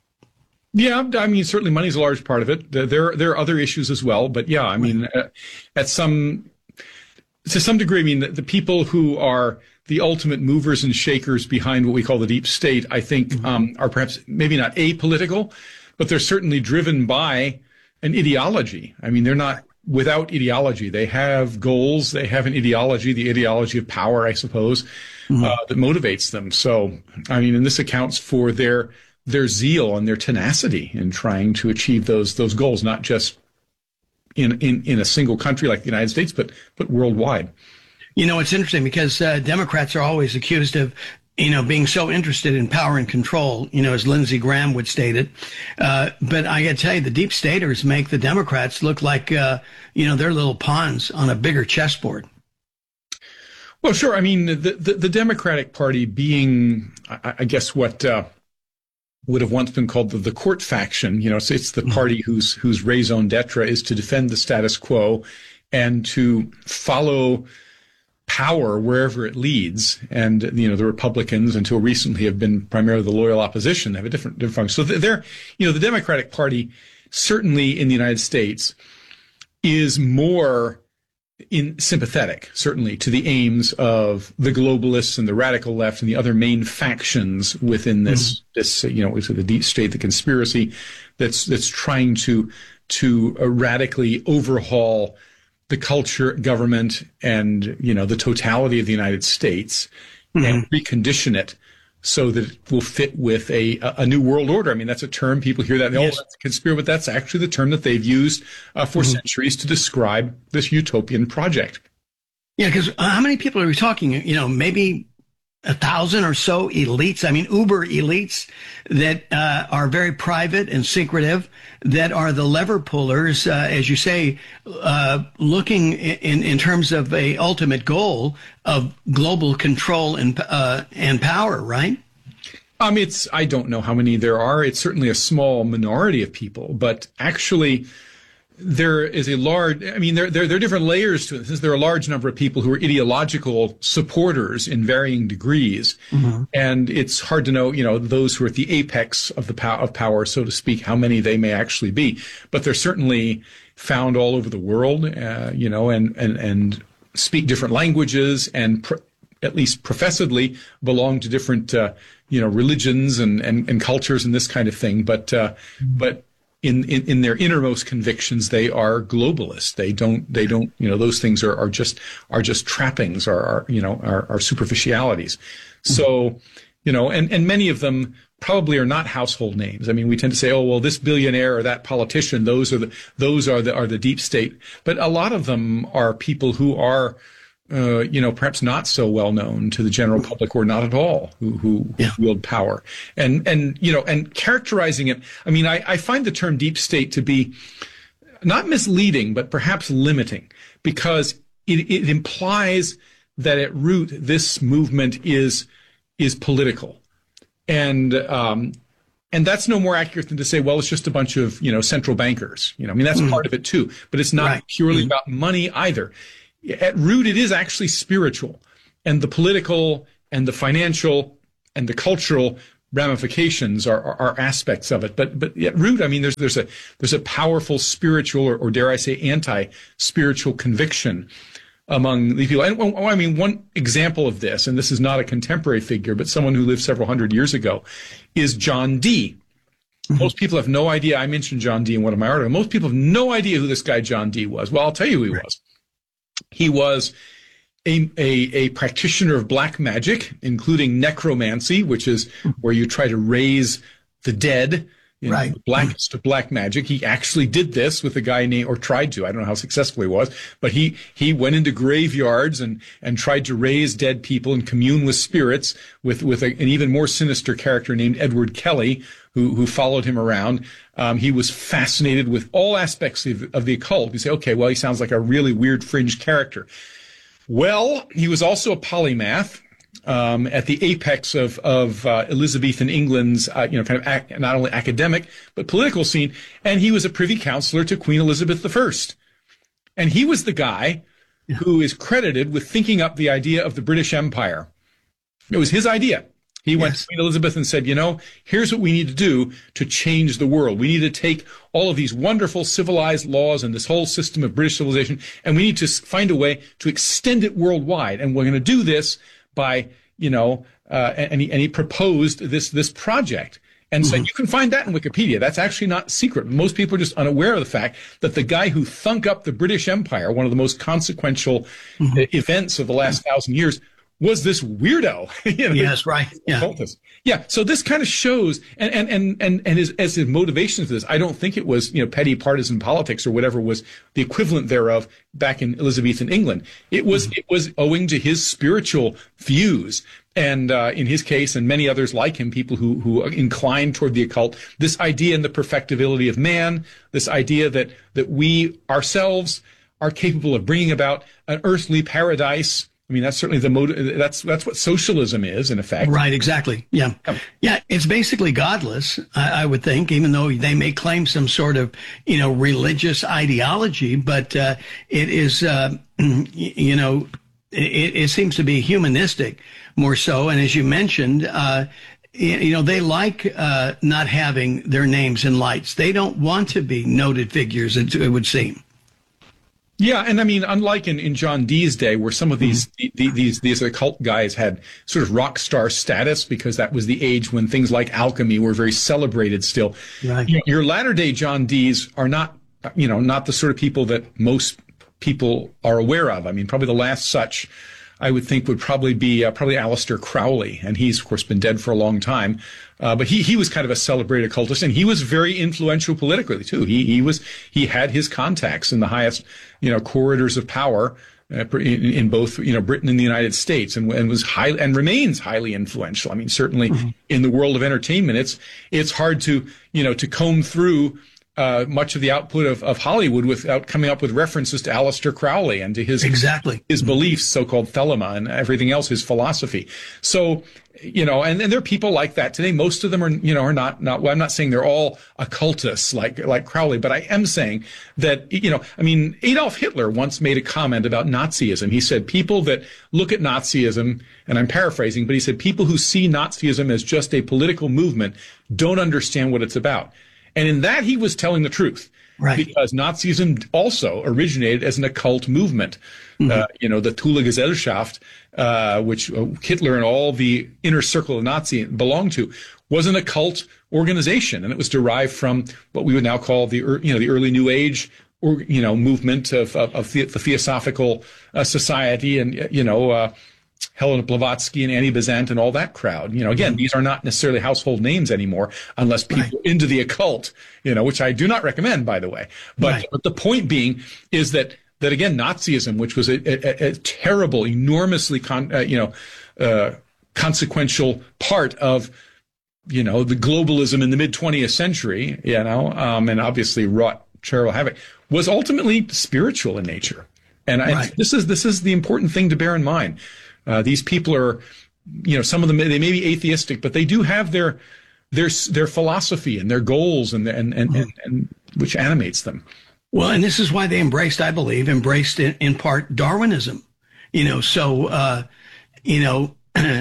Yeah, I mean, certainly money is a large part of it. There, there are other issues as well, but yeah, I mean, uh, at some, to some degree, I mean, the, the people who are the ultimate movers and shakers behind what we call the deep state, I think, mm-hmm. um, are perhaps maybe not apolitical, but they're certainly driven by an ideology. I mean, they're not without ideology. They have goals. They have an ideology, the ideology of power, I suppose, mm-hmm. uh, that motivates them. So, I mean, and this accounts for their their zeal and their tenacity in trying to achieve those those goals, not just in, in, in a single country like the United States, but but worldwide. You know, it's interesting because uh, Democrats are always accused of, you know, being so interested in power and control, you know, as Lindsey Graham would state it. Uh, but I got to tell you, the deep staters make the Democrats look like, uh, you know, they're little pawns on a bigger chessboard. Well, sure. I mean, the, the, the Democratic Party being, I, I guess, what uh, would have once been called the, the court faction. You know, it's, it's the party whose whose raison d'etre is to defend the status quo and to follow power wherever it leads. And, you know, the Republicans, until recently, have been primarily the loyal opposition. They have a different, different function. So they're, you know, the Democratic Party, certainly in the United States, is more in sympathetic, certainly, to the aims of the globalists and the radical left and the other main factions within this, mm-hmm. this, you know, the deep state, the conspiracy that's, that's trying to, to uh, radically overhaul the culture, government, and, you know, the totality of the United States, mm-hmm. and recondition it so that it will fit with a a new world order. I mean, that's a term people hear that and they yes. oh, that's a conspiracy, but that's actually the term that they've used uh, for mm-hmm. centuries to describe this utopian project. Yeah, because how many people are we talking? You know, maybe a thousand or so elites. I mean, uber elites that uh, are very private and secretive, that are the lever pullers, uh, as you say, uh, looking in, in terms of a ultimate goal of global control and uh, and power, right? Um, it's I don't know how many there are. It's certainly a small minority of people, but actually, there is a large, I mean, there, there, there are different layers to this. There are a large number of people who are ideological supporters in varying degrees. Mm-hmm. And it's hard to know, you know, those who are at the apex of the pow- of power, so to speak, how many they may actually be. But they're certainly found all over the world, uh, you know, and, and, and speak different languages and pr- at least professedly belong to different, uh, you know, religions and, and, and cultures and this kind of thing. But, uh, mm-hmm. but, In, in, in their innermost convictions, they are globalists. They don't, they don't, you know, those things are, are just, are just trappings, are, are you know, are, are superficialities. So, you know, and, and many of them probably are not household names. I mean, we tend to say, oh, well, this billionaire or that politician, those are the, those are the, are the deep state. But a lot of them are people who are, Uh, you know, perhaps not so well known to the general public, or not at all, who who yeah. wield power, and and you know, and characterizing it. I mean, I, I find the term deep state to be not misleading, but perhaps limiting, because it, it implies that at root this movement is is political, and um, and that's no more accurate than to say, well, it's just a bunch of you know central bankers. You know, I mean that's mm. part of it too, but it's not right. purely mm. about money either. At root, it is actually spiritual, and the political and the financial and the cultural ramifications are, are, are aspects of it. But but at root, I mean, there's there's a there's a powerful spiritual or, or dare I say anti-spiritual conviction among these people. And I mean, one example of this, and this is not a contemporary figure, but someone who lived several hundred years ago, is John Dee. Mm-hmm. Most people have no idea. I mentioned John Dee in one of my articles. Most people have no idea who this guy John Dee was. Well, I'll tell you who he right. was. He was A, a, a practitioner of black magic, including necromancy, which is where you try to raise the dead. You know, right. The blackest of black magic. He actually did this with a guy named, or tried to, I don't know how successful he was, but he, he went into graveyards and, and tried to raise dead people and commune with spirits with, with a, an even more sinister character named Edward Kelly, who, who followed him around. Um, he was fascinated with all aspects of, of the occult. You say, okay, well, he sounds like a really weird fringe character. Well, he was also a polymath. Um, at the apex of, of uh, Elizabethan England's, uh, you know, kind of ac- not only academic, but political scene. And he was a privy councillor to Queen Elizabeth the First. And he was the guy yeah. who is credited with thinking up the idea of the British Empire. It was his idea. He yes. went to Queen Elizabeth and said, you know, here's what we need to do to change the world. We need to take all of these wonderful civilized laws and this whole system of British civilization, and we need to find a way to extend it worldwide. And we're going to do this by, you know, uh, and he, and he proposed this, this project. And so mm-hmm. you can find that in Wikipedia. That's actually not secret. Most people are just unaware of the fact that the guy who thunk up the British Empire, one of the most consequential mm-hmm. events of the last thousand years, was this weirdo. you know, yes, right. Yeah. Cultist. Yeah. So this kind of shows, and, and, and, and, and his, as his motivation for this, I don't think it was, you know, petty partisan politics or whatever was the equivalent thereof back in Elizabethan England. It was, mm-hmm. it was owing to his spiritual views. And, uh, in his case and many others like him, people who, who incline toward the occult, this idea in the perfectibility of man, this idea that, that we ourselves are capable of bringing about an earthly paradise. I mean, that's certainly the motive. That's that's what socialism is, in effect. Right, exactly. Yeah. Yeah, it's basically godless, I, I would think, even though they may claim some sort of, you know, religious ideology. But uh, it is, uh, you know, it, it seems to be humanistic more so. And as you mentioned, uh, you know, they like uh, not having their names in lights. They don't want to be noted figures, it, it would seem. Yeah, and I mean, unlike in, in John Dee's day, where some of these mm-hmm. these these occult guys had sort of rock star status because that was the age when things like alchemy were very celebrated still. Right. Your, your latter day John Dees are not, you know, not the sort of people that most people are aware of. I mean, probably the last such, I would think, would probably be uh, probably Aleister Crowley, and he's of course been dead for a long time. Uh, but he, he was kind of a celebrated occultist, and he was very influential politically too. He, he was, he had his contacts in the highest, you know, corridors of power uh, in, in both, you know, Britain and the United States, and, and was high and remains highly influential. I mean, certainly mm-hmm. in the world of entertainment, it's, it's hard to, you know, to comb through Uh, much of the output of, of Hollywood without coming up with references to Aleister Crowley and to his exactly his beliefs, so-called thelema, and everything else, his philosophy. So, you know, and, and there are people like that today. Most of them are, you know, are not not. Well, I'm not saying they're all occultists like like Crowley, but I am saying that, you know, I mean, Adolf Hitler once made a comment about Nazism. He said people that look at Nazism, and I'm paraphrasing, but he said people who see Nazism as just a political movement don't understand what it's about. And in that, he was telling the truth. Right. Because Nazism also originated as an occult movement. Mm-hmm. Uh, you know, the Thule Gesellschaft, uh, which Hitler and all the inner circle of Nazi belonged to, was an occult organization. And it was derived from what we would now call the, you know, the early New Age, or, you know, movement of, of, of the, the Theosophical uh, Society and, you know, uh, Helena Blavatsky and Annie Besant and all that crowd. You know, again, mm-hmm. these are not necessarily household names anymore unless people right. are into the occult, you know, which I do not recommend, by the way. But, right. but the point being is that, that again, Nazism, which was a, a, a terrible, enormously, con, uh, you know, uh, consequential part of, you know, the globalism in the mid twentieth century, you know, um, and obviously wrought terrible havoc, was ultimately spiritual in nature. And, right. and this is this is the important thing to bear in mind. Uh, these people are, you know, some of them, they may be atheistic, but they do have their their their philosophy and their goals and and and, mm-hmm. and, and which animates them. Well, and this is why they embraced, I believe, embraced in, in part Darwinism. You know, so uh, you know,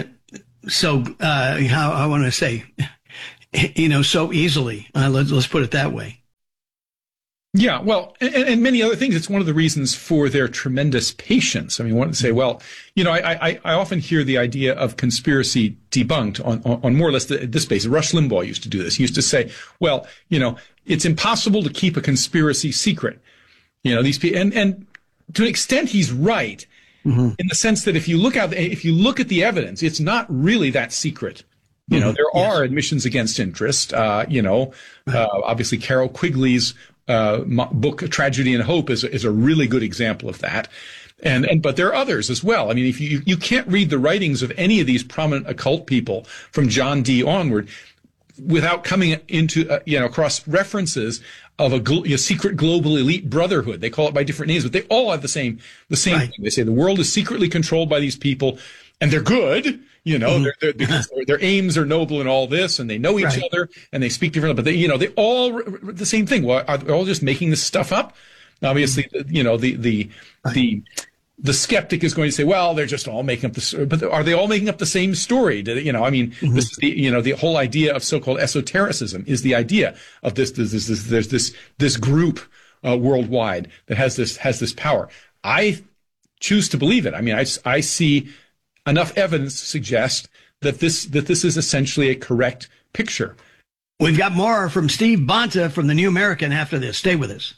so uh, how I want to say, you know, so easily. Uh, let's let's put it that way. Yeah, well, and, and many other things. It's one of the reasons for their tremendous patience. I mean, one to say, well, you know, I, I, I often hear the idea of conspiracy debunked on, on, on more or less the, this basis. Rush Limbaugh used to do this. He used to say, well, you know, it's impossible to keep a conspiracy secret. You know, these people, and, and to an extent, he's right mm-hmm. in the sense that if you look out, if you look at the evidence, it's not really that secret. You know, mm-hmm. there yes. are admissions against interest. Uh, you know, uh, obviously Carol Quigley's uh, book Tragedy and Hope is is a really good example of that. And and but there are others as well. I mean, if you you can't read the writings of any of these prominent occult people from John Dee onward without coming into uh, you know across references of a, gl- a secret global elite brotherhood. They call it by different names, but they all have the same the same right. thing. They say the world is secretly controlled by these people, and they're good. You know, mm-hmm. they're, they're, because their, their aims are noble and all this, and they know each right. other, and they speak differently. But they, you know, they all the same thing. Well, are they all just making this stuff up? Obviously, mm-hmm. you know, the the right. the the skeptic is going to say, well, they're just all making up this. But are they all making up the same story? Do they, you know, I mean, mm-hmm. this is the you know the whole idea of so-called esotericism is the idea of this. This this, this there's this this group uh, worldwide that has this has this power. I choose to believe it. I mean, I I see enough evidence to suggest that this that this is essentially a correct picture. We've got more from Steve Bonta from the New American after this. Stay with us.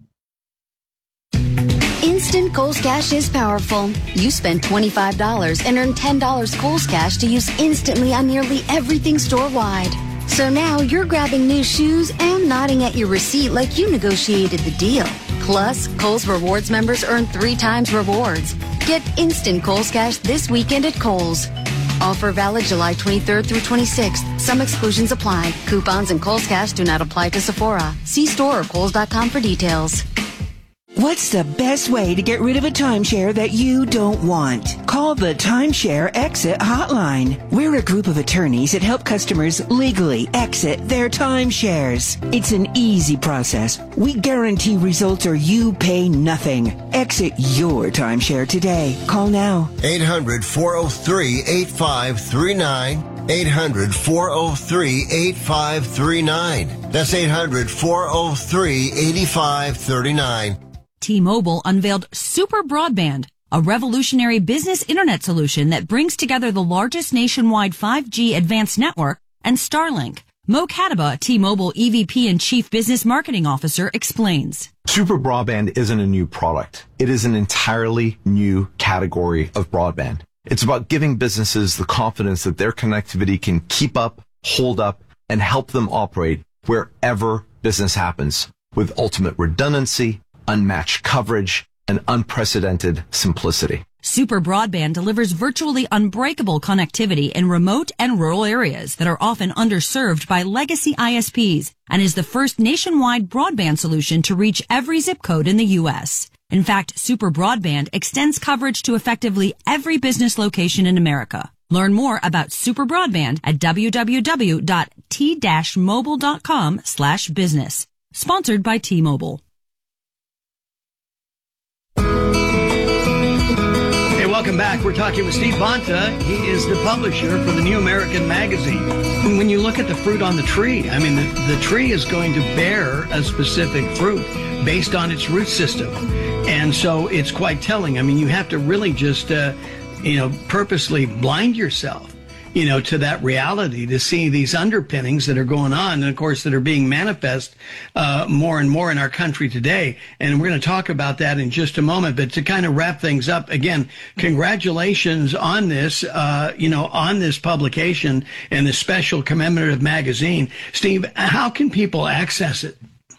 Instant Kohl's Cash is powerful. You spend twenty-five dollars and earn ten dollars Kohl's Cash to use instantly on nearly everything store-wide. So now you're grabbing new shoes and nodding at your receipt like you negotiated the deal. Plus, Kohl's Rewards members earn three times rewards. Get instant Kohl's Cash this weekend at Kohl's. Offer valid July twenty-third through twenty-sixth. Some exclusions apply. Coupons and Kohl's Cash do not apply to Sephora. See store or Kohl's dot com for details. What's the best way to get rid of a timeshare that you don't want? Call the Timeshare Exit Hotline. We're a group of attorneys that help customers legally exit their timeshares. It's an easy process. We guarantee results or you pay nothing. Exit your timeshare today. Call now. eight hundred, four oh three, eight five three nine. eight hundred, four oh three, eight five three nine. That's eight hundred, four oh three, eight five three nine. T-Mobile unveiled Super Broadband, a revolutionary business internet solution that brings together the largest nationwide five G advanced network and Starlink. Mo Kataba, T-Mobile E V P and Chief Business Marketing Officer, explains. Super Broadband isn't a new product. It is an entirely new category of broadband. It's about giving businesses the confidence that their connectivity can keep up, hold up, and help them operate wherever business happens with ultimate redundancy, unmatched coverage, and unprecedented simplicity. Super Broadband delivers virtually unbreakable connectivity in remote and rural areas that are often underserved by legacy I S Ps and is the first nationwide broadband solution to reach every zip code in the U S. In fact, Super Broadband extends coverage to effectively every business location in America. Learn more about Super Broadband at w w w dot t mobile dot com slash business. Sponsored by T-Mobile. Hey, welcome back. We're talking with Steve Bonta. He is the publisher for the New American Magazine. When you look at the fruit on the tree, I mean, the, the tree is going to bear a specific fruit based on its root system. And so it's quite telling. I mean, you have to really just, uh, you know, purposely blind yourself, you know, to that reality to see these underpinnings that are going on and, of course, that are being manifest uh, more and more in our country today. And we're going to talk about that in just a moment. But to kind of wrap things up, again, congratulations on this, uh, you know, on this publication and this special commemorative magazine. Steve, how can people access it?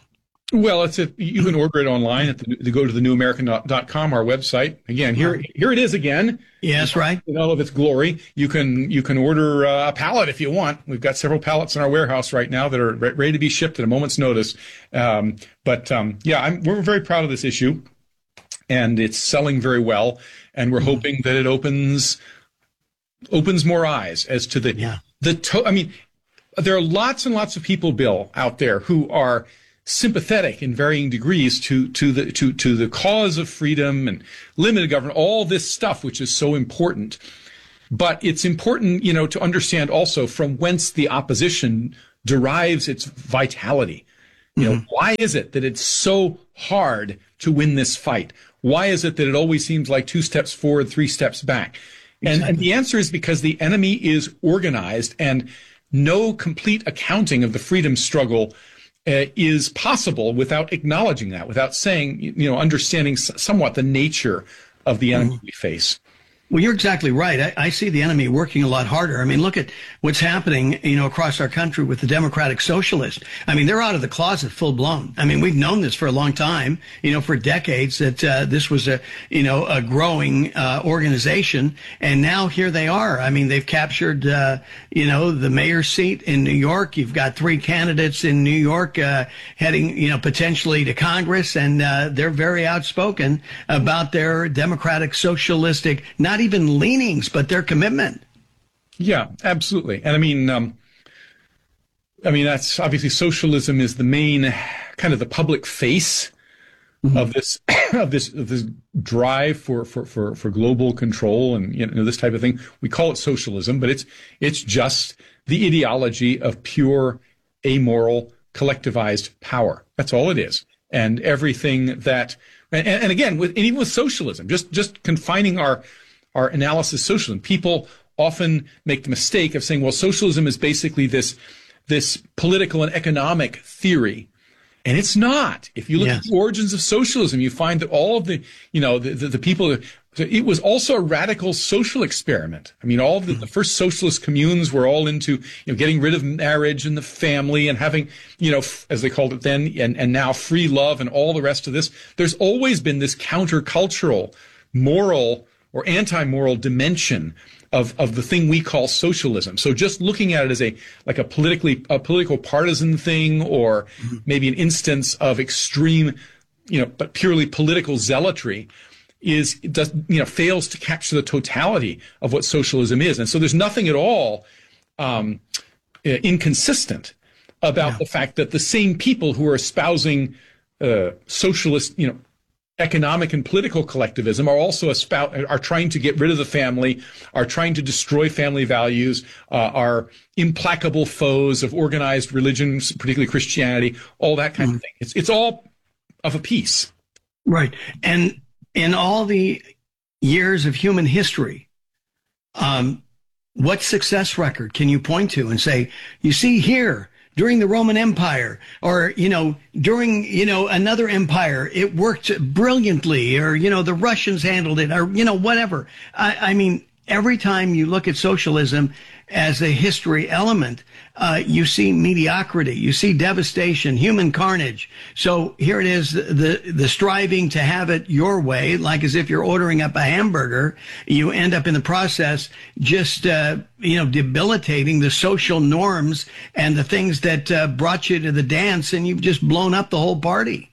Well, it's a, you can order it online at the, to go to the new american dot com, our website. Again, here here it is again. Yes, right. In all of its glory. You can you can order uh, a pallet if you want. We've got several pallets in our warehouse right now that are re- ready to be shipped at a moment's notice. Um, but um, yeah, I'm, we're very proud of this issue, and it's selling very well. And we're mm-hmm. hoping that it opens opens more eyes as to the yeah. the. To- I mean, there are lots and lots of people, Bill, out there who are sympathetic in varying degrees to to the to to the cause of freedom and limited government, all this stuff which is so important. But it's important, you know, to understand also from whence the opposition derives its vitality. You know, mm-hmm. why is it that it's so hard to win this fight? Why is it that it always seems like two steps forward, three steps back? Exactly. And, and the answer is because the enemy is organized, and no complete accounting of the freedom struggle Uh, is possible without acknowledging that, without saying, you know, understanding s- somewhat the nature of the enemy mm-hmm. we face. Well, you're exactly right. I, I see the enemy working a lot harder. I mean, look at what's happening, you know, across our country with the Democratic Socialists. I mean, they're out of the closet full blown. I mean, we've known this for a long time, you know, for decades that uh, this was a, you know, a growing uh, organization. And now here they are. I mean, they've captured, uh, you know, the mayor's seat in New York. You've got three candidates in New York uh, heading, you know, potentially to Congress. And uh, they're very outspoken about their Democratic Socialistic, not even leanings, but their commitment. Yeah, absolutely. And I mean, um, I mean, that's obviously socialism is the main kind of the public face mm-hmm. of this, of this, of this drive for, for, for, for global control and, you know, this type of thing. We call it socialism, but it's, it's just the ideology of pure, amoral, collectivized power. That's all it is. And everything that, and, and again, with, and even with socialism, just, just confining our, our analysis of socialism. People often make the mistake of saying, well, socialism is basically this, this political and economic theory. And it's not. If you look yes. at the origins of socialism, you find that all of the, you know, the, the, the people, it was also a radical social experiment. I mean, all of the, the first socialist communes were all into, you know, getting rid of marriage and the family and having, you know, f- as they called it then, and, and now free love and all the rest of this. There's always been this countercultural, moral, or anti-moral dimension of, of the thing we call socialism. So just looking at it as a, like a politically, a political partisan thing, or mm-hmm. maybe an instance of extreme, you know, but purely political zealotry is, does, you know, fails to capture the totality of what socialism is. And so there's nothing at all, um, inconsistent about yeah. the fact that the same people who are espousing, uh, socialist, you know, economic and political collectivism are also espout, are trying to get rid of the family, are trying to destroy family values, uh, are implacable foes of organized religions, particularly Christianity, all that kind mm. of thing. It's it's all of a piece. Right. And in all the years of human history, um, what success record can you point to and say, you see here, during the Roman Empire, or, you know, during, you know, another empire, it worked brilliantly, or, you know, the Russians handled it, or, you know, whatever. I, I mean, every time you look at socialism as a history element, uh, you see mediocrity, you see devastation, human carnage. So here it is, the, the striving to have it your way, like as if you're ordering up a hamburger. You end up in the process just, uh, you know, debilitating the social norms and the things that uh, brought you to the dance, and you've just blown up the whole party.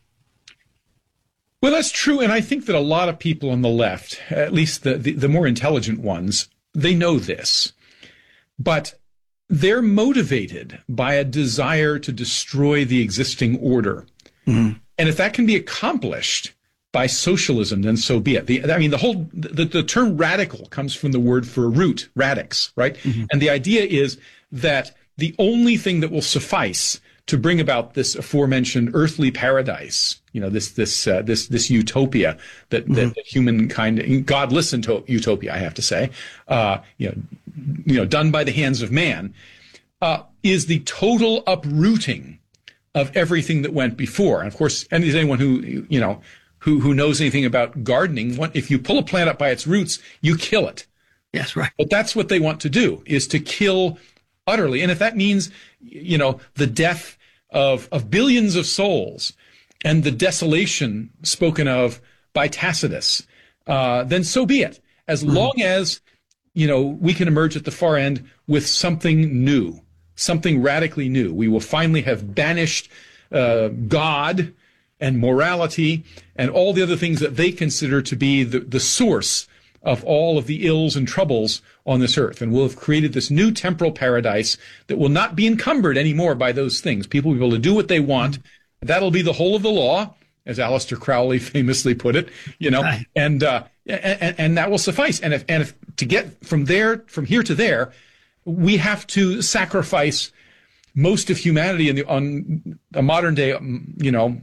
Well, that's true. And I think that a lot of people on the left, at least the, the, the more intelligent ones, they know this. But they're motivated by a desire to destroy the existing order. Mm-hmm. And if that can be accomplished by socialism, then so be it. The, I mean, the whole, the, the term radical comes from the word for root, radix, right? Mm-hmm. And the idea is that the only thing that will suffice to bring about this aforementioned earthly paradise, you know, this this uh, this this utopia that, mm-hmm. that humankind, God listened to utopia, I have to say, uh, you know, you know, done by the hands of man, uh, is the total uprooting of everything that went before. And of course, anyone who you know who who knows anything about gardening, if you pull a plant up by its roots, you kill it. Yes, right. But that's what they want to do, is to kill utterly. And if that means, you know, the death of, of billions of souls, and the desolation spoken of by Tacitus, uh, then so be it. As mm-hmm. long as, you know, we can emerge at the far end with something new, something radically new. We will finally have banished uh, God and morality and all the other things that they consider to be the, the source of all of the ills and troubles on this earth. And we'll have created this new temporal paradise that will not be encumbered anymore by those things. People will be able to do what they want. That'll be the whole of the law, as Aleister Crowley famously put it, you know, and, uh, and, and that will suffice. And if, and if to get from there, from here to there, we have to sacrifice most of humanity in the, on a modern day, you know,